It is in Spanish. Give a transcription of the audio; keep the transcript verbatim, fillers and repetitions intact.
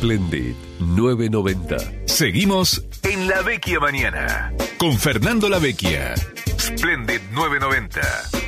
Splendid novecientos noventa. Seguimos en La Vecchia Mañana con Fernando La Vecchia. Splendid novecientos noventa.